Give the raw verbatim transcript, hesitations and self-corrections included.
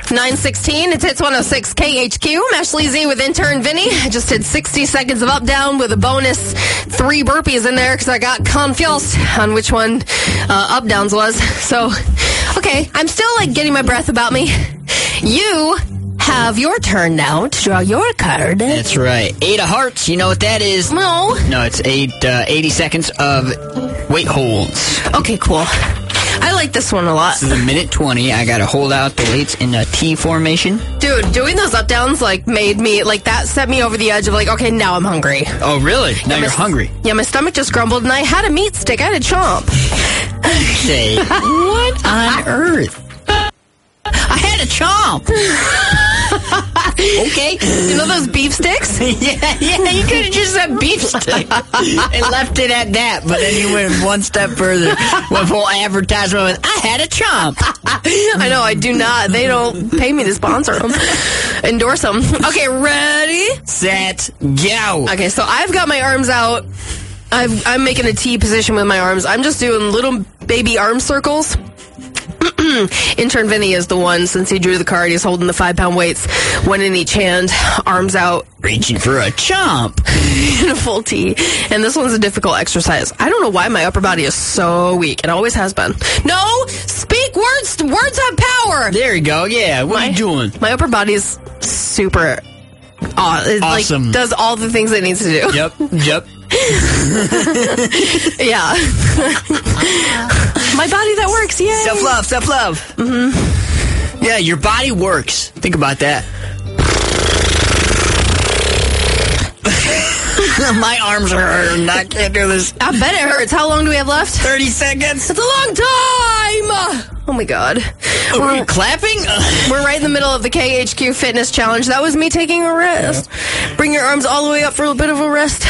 nine sixteen, it's Hits one oh six K H Q. I'm Ashley Z with intern Vinny. I just did sixty seconds of up down with a bonus three burpees in there because I got confused on which one uh, up downs was. So, okay, I'm still like getting my breath about me. You have your turn now to draw your card. That's right. Eight of hearts. You know what that is? No. No, it's eight, uh, eighty seconds of weight holds. Okay, cool. I like this one a lot. This is a minute twenty. I got to hold out the weights in a T formation. Dude, doing those up downs like made me, like that set me over the edge of like, okay, now I'm hungry. Oh, really? Now yeah, you're hungry. Yeah, my stomach just grumbled and I had a meat stick. I had a chomp. Say, what on earth? I had a chomp. Okay. You know those beef sticks? yeah, yeah, you could have just said beef stick and left it at that, but then you went one step further with whole advertisement with, I had a chomp. I know, I do not. They don't pay me to sponsor them. Endorse them. Okay, ready? Set, go. Okay, so I've got my arms out. I've, I'm making a T position with my arms. I'm just doing little baby arm circles. Intern Vinny is the one, since he drew the card, he's holding the five pound weights, one in each hand, arms out. Reaching for a chomp. In a full T. And this one's a difficult exercise. I don't know why my upper body is so weak. It always has been. No! Speak words! Words have power! There you go, yeah. What my, are you doing? My upper body's super aw- it, awesome. Like, does all the things it needs to do. Yep, yep. Yeah. My body that works, yay! Self-love, self-love. Mm-hmm. Yeah, your body works. Think about that. My arms are hurting. I can't do this. I bet it hurts. How long do we have left? thirty seconds. That's a long time! Oh my god. Are we're, we clapping? We're right in the middle of the K H Q Fitness Challenge. That was me taking a rest. Bring your arms all the way up for a bit of a rest.